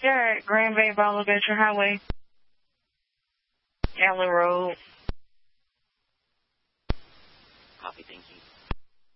Yeah, at Grand Bay Boulevard Highway, Alley Road.